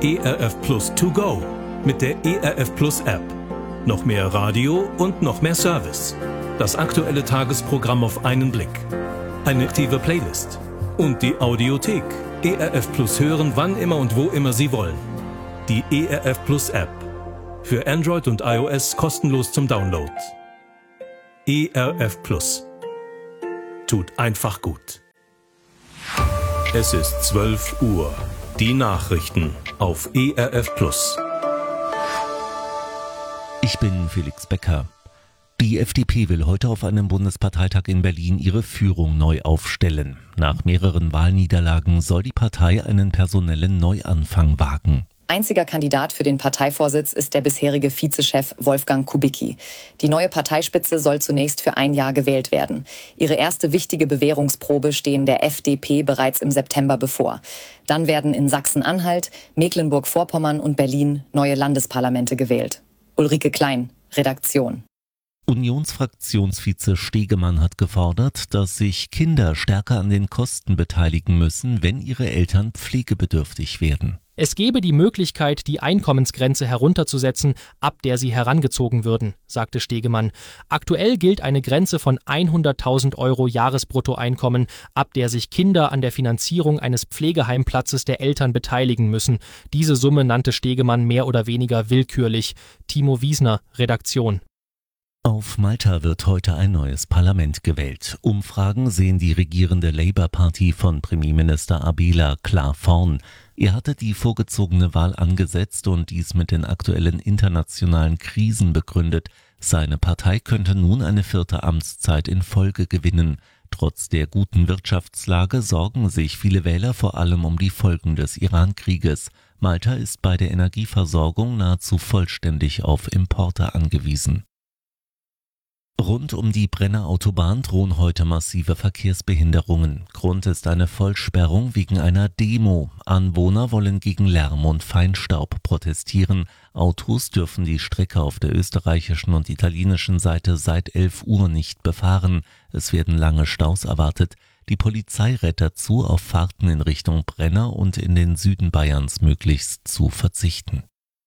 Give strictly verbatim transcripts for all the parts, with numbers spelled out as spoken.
E R F Plus To Go mit der E R F Plus App. Noch mehr Radio und noch mehr Service. Das aktuelle Tagesprogramm auf einen Blick. Eine aktive Playlist. Und die Audiothek. E R F Plus hören, wann immer und wo immer Sie wollen. Die E R F Plus App. Für Android und iOS kostenlos zum Download. E R F Plus. Tut einfach gut. Es ist zwölf Uhr. Die Nachrichten auf E R F Plus. Ich bin Felix Becker. Die F D P will heute auf einem Bundesparteitag in Berlin ihre Führung neu aufstellen. Nach mehreren Wahlniederlagen soll die Partei einen personellen Neuanfang wagen. Einziger Kandidat für den Parteivorsitz ist der bisherige Vizechef Wolfgang Kubicki. Die neue Parteispitze soll zunächst für ein Jahr gewählt werden. Ihre erste wichtige Bewährungsprobe stehen der F D P bereits im September bevor. Dann werden in Sachsen-Anhalt, Mecklenburg-Vorpommern und Berlin neue Landesparlamente gewählt. Ulrike Klein, Redaktion. Unionsfraktionsvize Stegemann hat gefordert, dass sich Kinder stärker an den Kosten beteiligen müssen, wenn ihre Eltern pflegebedürftig werden. Es gebe die Möglichkeit, die Einkommensgrenze herunterzusetzen, ab der sie herangezogen würden, sagte Stegemann. Aktuell gilt eine Grenze von hunderttausend Euro Jahresbruttoeinkommen, ab der sich Kinder an der Finanzierung eines Pflegeheimplatzes der Eltern beteiligen müssen. Diese Summe nannte Stegemann mehr oder weniger willkürlich. Timo Wiesner, Redaktion. Auf Malta wird heute ein neues Parlament gewählt. Umfragen sehen die regierende Labour-Party von Premierminister Abela klar vorn. Er hatte die vorgezogene Wahl angesetzt und dies mit den aktuellen internationalen Krisen begründet. Seine Partei könnte nun eine vierte Amtszeit in Folge gewinnen. Trotz der guten Wirtschaftslage sorgen sich viele Wähler vor allem um die Folgen des Iran-Krieges. Malta ist bei der Energieversorgung nahezu vollständig auf Importe angewiesen. Rund um die Brenner Autobahn drohen heute massive Verkehrsbehinderungen. Grund ist eine Vollsperrung wegen einer Demo. Anwohner wollen gegen Lärm und Feinstaub protestieren. Autos dürfen die Strecke auf der österreichischen und italienischen Seite seit elf Uhr nicht befahren. Es werden lange Staus erwartet. Die Polizei rät dazu, auf Fahrten in Richtung Brenner und in den Süden Bayerns möglichst zu verzichten.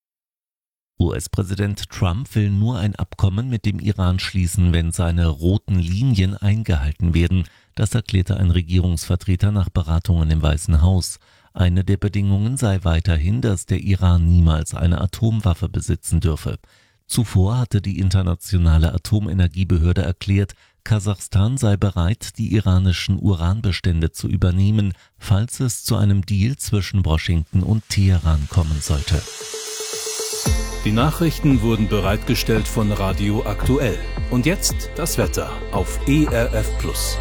U S-Präsident Trump will nur ein Abkommen mit dem Iran schließen, wenn seine roten Linien eingehalten werden. Das erklärte ein Regierungsvertreter nach Beratungen im Weißen Haus. Eine der Bedingungen sei weiterhin, dass der Iran niemals eine Atomwaffe besitzen dürfe. Zuvor hatte die internationale Atomenergiebehörde erklärt, Kasachstan sei bereit, die iranischen Uranbestände zu übernehmen, falls es zu einem Deal zwischen Washington und Teheran kommen sollte. Die Nachrichten wurden bereitgestellt von Radio Aktuell. Und jetzt das Wetter auf E R F Plus.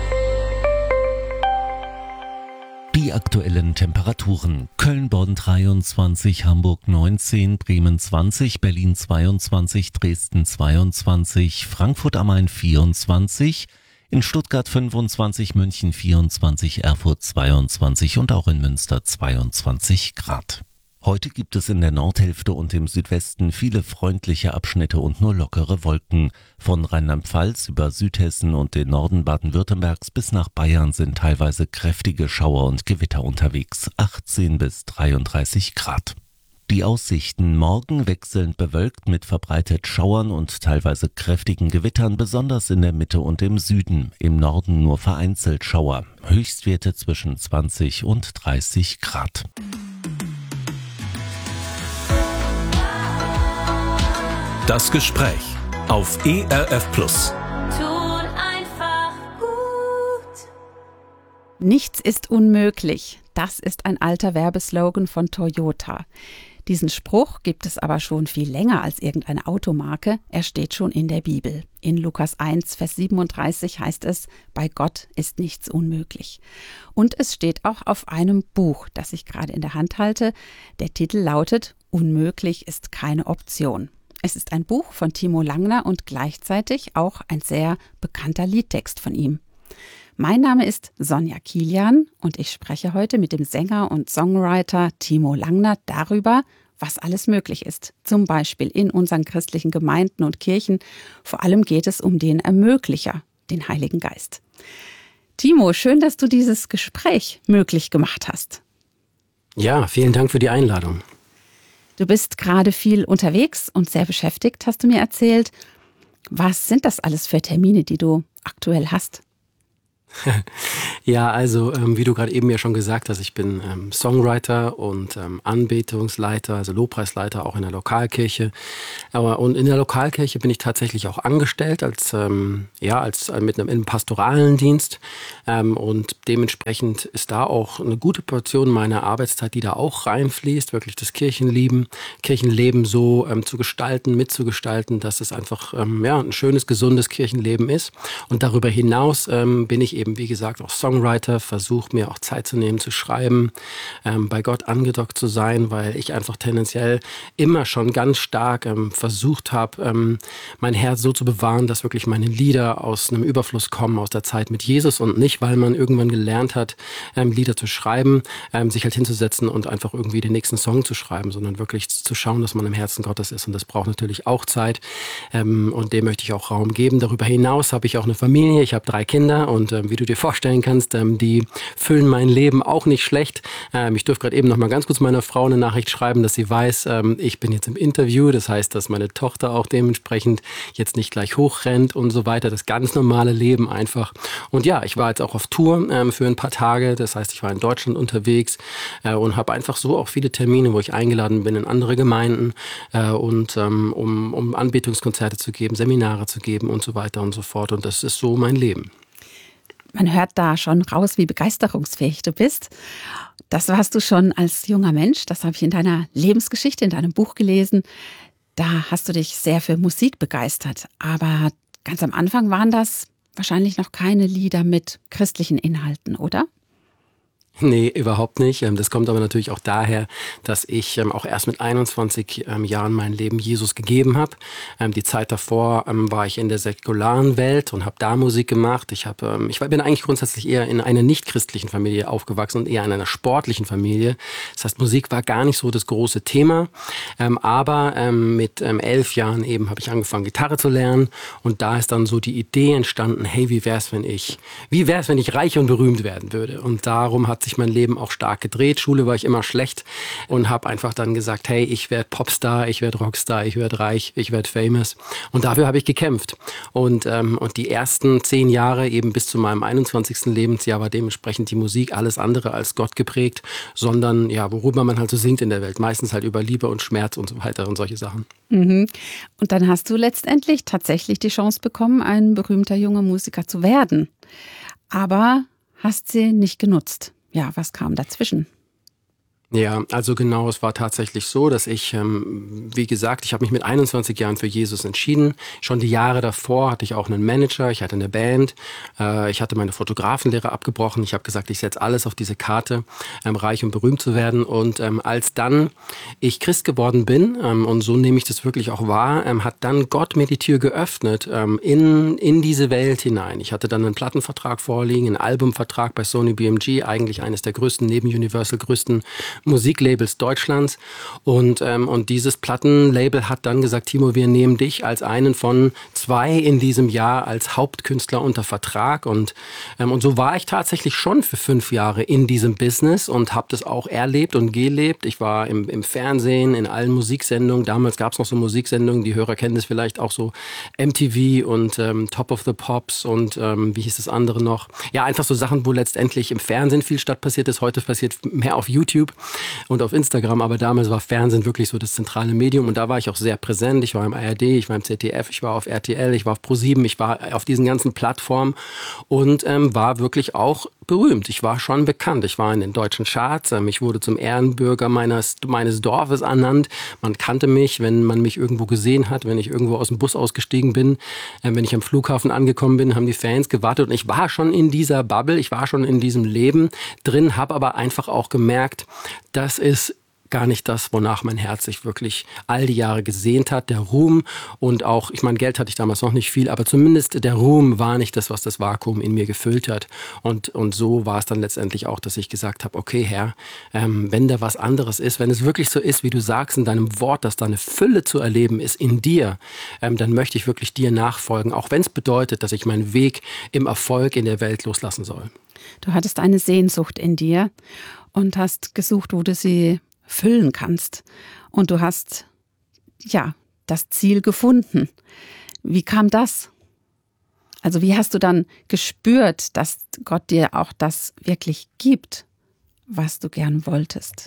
Die aktuellen Temperaturen: Köln-Bonn dreiundzwanzig, Hamburg neunzehn, Bremen zwanzig, Berlin zweiundzwanzig, Dresden zweiundzwanzig, Frankfurt am Main vierundzwanzig, in Stuttgart fünfundzwanzig, München vierundzwanzig, Erfurt zweiundzwanzig und auch in Münster zweiundzwanzig Grad. Heute gibt es in der Nordhälfte und im Südwesten viele freundliche Abschnitte und nur lockere Wolken. Von Rheinland-Pfalz über Südhessen und den Norden Baden-Württembergs bis nach Bayern sind teilweise kräftige Schauer und Gewitter unterwegs, achtzehn bis dreiunddreißig Grad. Die Aussichten: morgen wechselnd bewölkt mit verbreitet Schauern und teilweise kräftigen Gewittern, besonders in der Mitte und im Süden. Im Norden nur vereinzelt Schauer. Höchstwerte zwischen zwanzig und dreißig Grad. Das Gespräch auf E R F Plus. Tut einfach gut. Nichts ist unmöglich. Das ist ein alter Werbeslogan von Toyota. Diesen Spruch gibt es aber schon viel länger als irgendeine Automarke. Er steht schon in der Bibel. In Lukas eins, Vers siebenunddreißig heißt es: Bei Gott ist nichts unmöglich. Und es steht auch auf einem Buch, das ich gerade in der Hand halte. Der Titel lautet: Unmöglich ist keine Option. Es ist ein Buch von Timo Langner und gleichzeitig auch ein sehr bekannter Liedtext von ihm. Mein Name ist Sonja Kilian und ich spreche heute mit dem Sänger und Songwriter Timo Langner darüber, was alles möglich ist. Zum Beispiel in unseren christlichen Gemeinden und Kirchen. Vor allem geht es um den Ermöglicher, den Heiligen Geist. Timo, schön, dass du dieses Gespräch möglich gemacht hast. Ja, vielen Dank für die Einladung. Du bist gerade viel unterwegs und sehr beschäftigt, hast du mir erzählt. Was sind das alles für Termine, die du aktuell hast? Ja, also ähm, wie du gerade eben ja schon gesagt hast, ich bin ähm, Songwriter und ähm, Anbetungsleiter, also Lobpreisleiter auch in der Lokalkirche. Aber und in der Lokalkirche bin ich tatsächlich auch angestellt als ähm, ja als äh, mit einem, einem pastoralen Dienst ähm, und dementsprechend ist da auch eine gute Portion meiner Arbeitszeit, die da auch reinfließt, wirklich das Kirchenleben, Kirchenleben so ähm, zu gestalten, mitzugestalten, dass es einfach ähm, ja ein schönes, gesundes Kirchenleben ist. Und darüber hinaus ähm, bin ich eben eben, wie gesagt, auch Songwriter, versuche mir auch Zeit zu nehmen, zu schreiben, ähm, bei Gott angedockt zu sein, weil ich einfach tendenziell immer schon ganz stark ähm, versucht habe, ähm, mein Herz so zu bewahren, dass wirklich meine Lieder aus einem Überfluss kommen, aus der Zeit mit Jesus und nicht, weil man irgendwann gelernt hat, ähm, Lieder zu schreiben, ähm, sich halt hinzusetzen und einfach irgendwie den nächsten Song zu schreiben, sondern wirklich zu schauen, dass man im Herzen Gottes ist und das braucht natürlich auch Zeit ähm, und dem möchte ich auch Raum geben. Darüber hinaus habe ich auch eine Familie, ich habe drei Kinder und ähm, wie du dir vorstellen kannst, ähm, die füllen mein Leben auch nicht schlecht. Ähm, ich durfte gerade eben noch mal ganz kurz meiner Frau eine Nachricht schreiben, dass sie weiß, ähm, ich bin jetzt im Interview. Das heißt, dass meine Tochter auch dementsprechend jetzt nicht gleich hochrennt und so weiter. Das ganz normale Leben einfach. Und ja, ich war jetzt auch auf Tour ähm, für ein paar Tage. Das heißt, ich war in Deutschland unterwegs äh, und habe einfach so auch viele Termine, wo ich eingeladen bin in andere Gemeinden äh, und ähm, um, um Anbetungskonzerte zu geben, Seminare zu geben und so weiter und so fort. Und das ist so mein Leben. Man hört da schon raus, wie begeisterungsfähig du bist. Das warst du schon als junger Mensch. Das habe ich in deiner Lebensgeschichte, in deinem Buch gelesen. Da hast du dich sehr für Musik begeistert. Aber ganz am Anfang waren das wahrscheinlich noch keine Lieder mit christlichen Inhalten, oder? Nee, überhaupt nicht. Das kommt aber natürlich auch daher, dass ich auch erst mit einundzwanzig Jahren mein Leben Jesus gegeben habe. Die Zeit davor war ich in der säkularen Welt und habe da Musik gemacht. Ich, hab, ich bin eigentlich grundsätzlich eher in einer nicht-christlichen Familie aufgewachsen und eher in einer sportlichen Familie. Das heißt, Musik war gar nicht so das große Thema. Aber mit elf Jahren eben habe ich angefangen, Gitarre zu lernen. Und da ist dann so die Idee entstanden, hey, wie wär's, wenn ich, wie wär's, wenn ich reich und berühmt werden würde? Und darum hat sich mein Leben auch stark gedreht. Schule war ich immer schlecht und habe einfach dann gesagt, hey, ich werde Popstar, ich werde Rockstar, ich werde reich, ich werde famous. Und dafür habe ich gekämpft. Und, ähm, und die ersten zehn Jahre eben bis zu meinem einundzwanzigsten Lebensjahr war dementsprechend die Musik alles andere als Gott geprägt, sondern ja, worüber man halt so singt in der Welt. Meistens halt über Liebe und Schmerz und so weiter und solche Sachen. Mhm. Und dann hast du letztendlich tatsächlich die Chance bekommen, ein berühmter junger Musiker zu werden. Aber hast sie nicht genutzt. Ja, was kam dazwischen? Ja, also genau, es war tatsächlich so, dass ich, ähm, wie gesagt, ich habe mich mit einundzwanzig Jahren für Jesus entschieden. Schon die Jahre davor hatte ich auch einen Manager, ich hatte eine Band, äh, ich hatte meine Fotografenlehre abgebrochen. Ich habe gesagt, ich setze alles auf diese Karte, ähm, reich und berühmt zu werden. Und ähm, als dann ich Christ geworden bin, ähm, und so nehme ich das wirklich auch wahr, ähm, hat dann Gott mir die Tür geöffnet ähm, in, in diese Welt hinein. Ich hatte dann einen Plattenvertrag vorliegen, einen Albumvertrag bei Sony B M G, eigentlich eines der größten, neben Universal größten Musiklabels Deutschlands und ähm, und dieses Plattenlabel hat dann gesagt, Timo, wir nehmen dich als einen von zwei in diesem Jahr als Hauptkünstler unter Vertrag und ähm, und so war ich tatsächlich schon für fünf Jahre in diesem Business und habe das auch erlebt und gelebt. Ich war im, im Fernsehen, in allen Musiksendungen. Damals gab es noch so Musiksendungen, die Hörer kennen das vielleicht auch so M T V und ähm, Top of the Pops und ähm, wie hieß das andere noch? Ja, einfach so Sachen, wo letztendlich im Fernsehen viel statt passiert ist. Heute passiert mehr auf YouTube und auf Instagram, aber damals war Fernsehen wirklich so das zentrale Medium und da war ich auch sehr präsent. Ich war im A R D, ich war im Z D F, ich war auf R T L, ich war auf ProSieben, ich war auf diesen ganzen Plattformen und ähm, war wirklich auch berühmt. Ich war schon bekannt. Ich war in den deutschen Charts. Ähm, ich wurde zum Ehrenbürger meines, meines Dorfes ernannt. Man kannte mich, wenn man mich irgendwo gesehen hat, wenn ich irgendwo aus dem Bus ausgestiegen bin, äh, wenn ich am Flughafen angekommen bin, haben die Fans gewartet und ich war schon in dieser Bubble, ich war schon in diesem Leben drin, habe aber einfach auch gemerkt, das ist gar nicht das, wonach mein Herz sich wirklich all die Jahre gesehnt hat. Der Ruhm und auch, ich meine, Geld hatte ich damals noch nicht viel, aber zumindest der Ruhm war nicht das, was das Vakuum in mir gefüllt hat. Und, und so war es dann letztendlich auch, dass ich gesagt habe, okay, Herr, ähm, wenn da was anderes ist, wenn es wirklich so ist, wie du sagst in deinem Wort, dass da eine Fülle zu erleben ist in dir, ähm, dann möchte ich wirklich dir nachfolgen, auch wenn es bedeutet, dass ich meinen Weg im Erfolg in der Welt loslassen soll. Du hattest eine Sehnsucht in dir und hast gesucht, wo du sie füllen kannst. Und du hast, ja, das Ziel gefunden. Wie kam das? Also wie hast du dann gespürt, dass Gott dir auch das wirklich gibt, was du gern wolltest?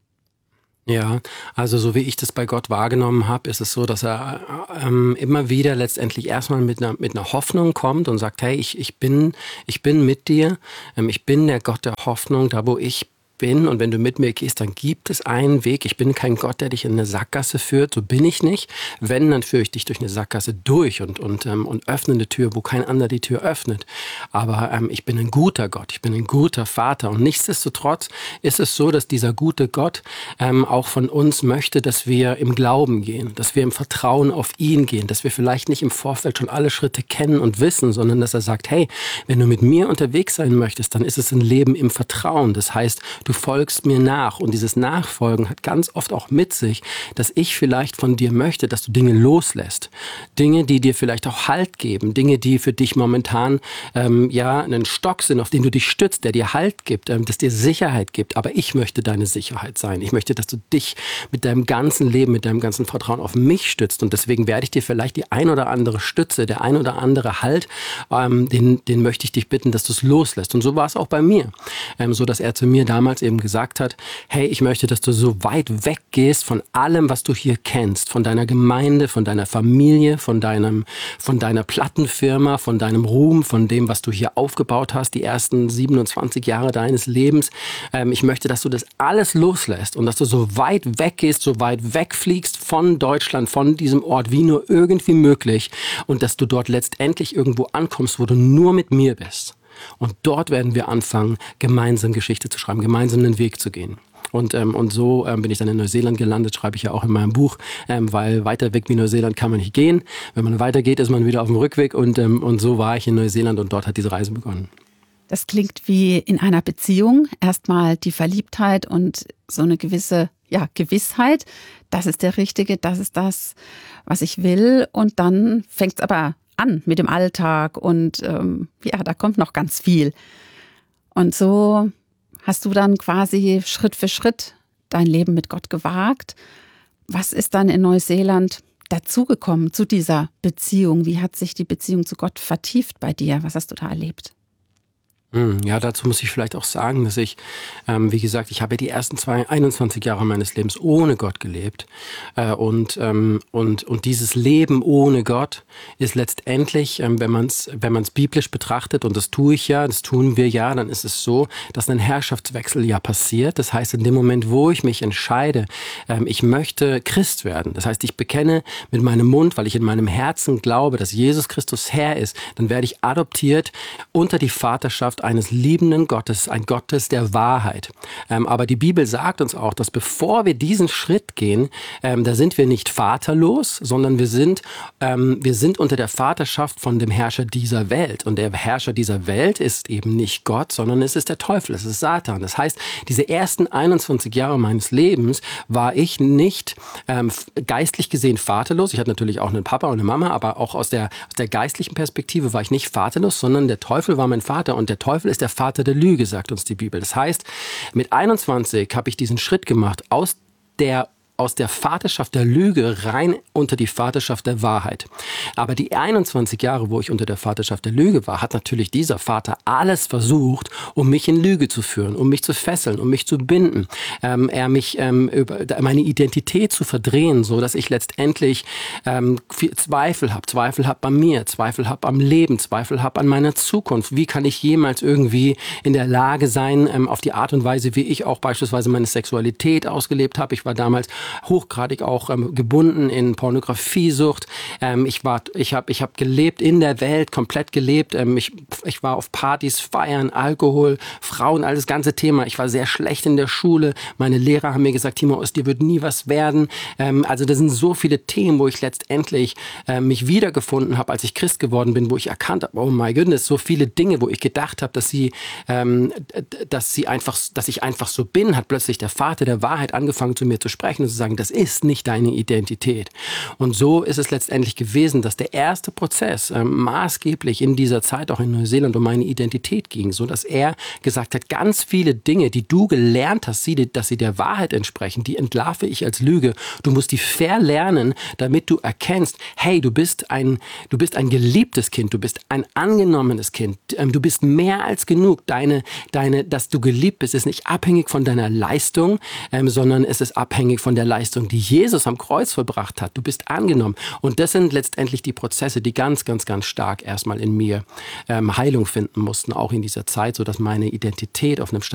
Ja, also so wie ich das bei Gott wahrgenommen habe, ist es so, dass er ähm, immer wieder letztendlich erstmal mit einer mit einer Hoffnung kommt und sagt, hey, ich ich bin ich bin mit dir, ähm, ich bin der Gott der Hoffnung, da wo ich bin, und wenn du mit mir gehst, dann gibt es einen Weg. Ich bin kein Gott, der dich in eine Sackgasse führt, so bin ich nicht. Wenn, dann führe ich dich durch eine Sackgasse durch und und ähm, und öffne eine Tür, wo kein anderer die Tür öffnet. Aber ähm, ich bin ein guter Gott, ich bin ein guter Vater, und nichtsdestotrotz ist es so, dass dieser gute Gott ähm, auch von uns möchte, dass wir im Glauben gehen, dass wir im Vertrauen auf ihn gehen, dass wir vielleicht nicht im Vorfeld schon alle Schritte kennen und wissen, sondern dass er sagt, hey, wenn du mit mir unterwegs sein möchtest, dann ist es ein Leben im Vertrauen. Das heißt, du folgst mir nach, und dieses Nachfolgen hat ganz oft auch mit sich, dass ich vielleicht von dir möchte, dass du Dinge loslässt. Dinge, die dir vielleicht auch Halt geben, Dinge, die für dich momentan ähm, ja einen Stock sind, auf den du dich stützt, der dir Halt gibt, ähm, das dir Sicherheit gibt. Aber ich möchte deine Sicherheit sein. Ich möchte, dass du dich mit deinem ganzen Leben, mit deinem ganzen Vertrauen auf mich stützt, und deswegen werde ich dir vielleicht die ein oder andere Stütze, der ein oder andere Halt, ähm, den, den möchte ich dich bitten, dass du es loslässt. Und so war es auch bei mir, ähm, so dass er zu mir damals eben gesagt hat, hey, ich möchte, dass du so weit weggehst von allem, was du hier kennst, von deiner Gemeinde, von deiner Familie, von deinem, von deiner Plattenfirma, von deinem Ruhm, von dem, was du hier aufgebaut hast, die ersten siebenundzwanzig Jahre deines Lebens. Ähm, ich möchte, dass du das alles loslässt und dass du so weit weggehst, so weit wegfliegst von Deutschland, von diesem Ort, wie nur irgendwie möglich, und dass du dort letztendlich irgendwo ankommst, wo du nur mit mir bist. Und dort werden wir anfangen, gemeinsam Geschichte zu schreiben, gemeinsam einen Weg zu gehen. Und, ähm, und so ähm, bin ich dann in Neuseeland gelandet, schreibe ich ja auch in meinem Buch, ähm, weil weiter weg wie Neuseeland kann man nicht gehen. Wenn man weitergeht, ist man wieder auf dem Rückweg, und, ähm, und so war ich in Neuseeland, und dort hat diese Reise begonnen. Das klingt wie in einer Beziehung. Erstmal die Verliebtheit und so eine gewisse ja, Gewissheit. Das ist der Richtige, das ist das, was ich will. Und dann fängt es aber an mit dem Alltag, und ähm, ja, da kommt noch ganz viel. Und so hast du dann quasi Schritt für Schritt dein Leben mit Gott gewagt. Was ist dann in Neuseeland dazugekommen zu dieser Beziehung? Wie hat sich die Beziehung zu Gott vertieft bei dir? Was hast du da erlebt? Ja, dazu muss ich vielleicht auch sagen, dass ich, ähm, wie gesagt, ich habe ja die ersten zwei, einundzwanzig Jahre meines Lebens ohne Gott gelebt. Äh, und, ähm, und, und dieses Leben ohne Gott ist letztendlich, ähm, wenn man es wenn man es biblisch betrachtet, und das tue ich ja, das tun wir ja, dann ist es so, dass ein Herrschaftswechsel ja passiert. Das heißt, in dem Moment, wo ich mich entscheide, ähm, ich möchte Christ werden, das heißt, ich bekenne mit meinem Mund, weil ich in meinem Herzen glaube, dass Jesus Christus Herr ist, dann werde ich adoptiert unter die Vaterschaft eines liebenden Gottes, ein Gottes der Wahrheit. Ähm, aber die Bibel sagt uns auch, dass bevor wir diesen Schritt gehen, ähm, da sind wir nicht vaterlos, sondern wir sind, ähm, wir sind unter der Vaterschaft von dem Herrscher dieser Welt. Und der Herrscher dieser Welt ist eben nicht Gott, sondern es ist der Teufel, es ist Satan. Das heißt, diese ersten einundzwanzig Jahre meines Lebens war ich nicht ähm, geistlich gesehen vaterlos. Ich hatte natürlich auch einen Papa und eine Mama, aber auch aus der, aus der geistlichen Perspektive war ich nicht vaterlos, sondern der Teufel war mein Vater, und der Teufel ist der Vater der Lüge, sagt uns die Bibel. Das heißt, mit einundzwanzig habe ich diesen Schritt gemacht aus der aus der Vaterschaft der Lüge rein unter die Vaterschaft der Wahrheit. Aber die einundzwanzig Jahre, wo ich unter der Vaterschaft der Lüge war, hat natürlich dieser Vater alles versucht, um mich in Lüge zu führen, um mich zu fesseln, um mich zu binden, ähm, er mich ähm, über meine Identität zu verdrehen, so dass ich letztendlich ähm, Zweifel habe, Zweifel habe an mir, Zweifel habe am Leben, Zweifel habe an meiner Zukunft. Wie kann ich jemals irgendwie in der Lage sein, ähm, auf die Art und Weise, wie ich auch beispielsweise meine Sexualität ausgelebt habe. Ich war damals hochgradig auch ähm, gebunden in Pornografiesucht. Ähm, ich war, ich habe, ich habe gelebt in der Welt, komplett gelebt. Ähm, ich, ich war auf Partys, Feiern, Alkohol, Frauen, all das ganze Thema. Ich war sehr schlecht in der Schule. Meine Lehrer haben mir gesagt, Timo, aus dir wird nie was werden. Ähm, also das sind so viele Themen, wo ich letztendlich äh, mich wiedergefunden habe, als ich Christ geworden bin, wo ich erkannt habe, oh my goodness, so viele Dinge, wo ich gedacht habe, dass sie, ähm, dass sie einfach, dass ich einfach so bin, hat plötzlich der Vater der Wahrheit angefangen zu mir zu sprechen. Und zu sagen, das ist nicht deine Identität. Und so ist es letztendlich gewesen, dass der erste Prozess äh, maßgeblich in dieser Zeit auch in Neuseeland um meine Identität ging, so dass er gesagt hat, ganz viele Dinge, die du gelernt hast, sie, dass sie der Wahrheit entsprechen, die entlarve ich als Lüge. Du musst die verlernen, damit du erkennst, hey, du bist ein, du bist ein geliebtes Kind, du bist ein angenommenes Kind, ähm, du bist mehr als genug. Deine, deine, dass du geliebt bist, ist nicht abhängig von deiner Leistung, ähm, sondern es ist abhängig von der Leistung, die Jesus am Kreuz vollbracht hat. Du bist angenommen. Und das sind letztendlich die Prozesse, die ganz, ganz, ganz stark erstmal in mir ähm, Heilung finden mussten, auch in dieser Zeit, sodass meine Identität auf einem